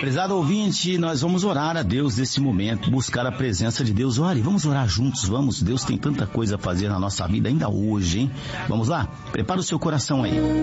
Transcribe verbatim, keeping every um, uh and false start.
Prezado ouvinte, nós vamos orar a Deus nesse momento, buscar a presença de Deus. Ore, vamos orar juntos, vamos. Deus tem tanta coisa a fazer na nossa vida ainda hoje, hein? Vamos lá? Prepara o seu coração aí.